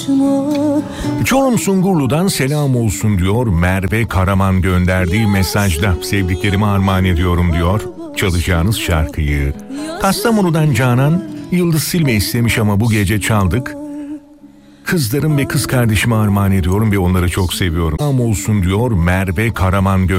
Çorum Sungurlu'dan selam olsun diyor Merve Karaman gönderdiği mesajda. Sevdiklerime armağan ediyorum diyor çalacağınız şarkıyı. Kastamonu'dan Canan, Yıldız Silme istemiş ama bu gece çaldık. Kızlarım ve kız kardeşime armağan ediyorum ve onları çok seviyorum. Selam olsun diyor Merve Karaman